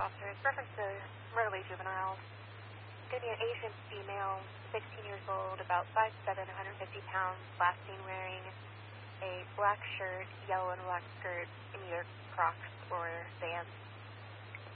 officer. It's reference to runaway juveniles. It's going to be an Asian female, 16 years old, about 5'7", 150 pounds, last seen wearing a black shirt, yellow and black skirt, in either Crocs or Vans.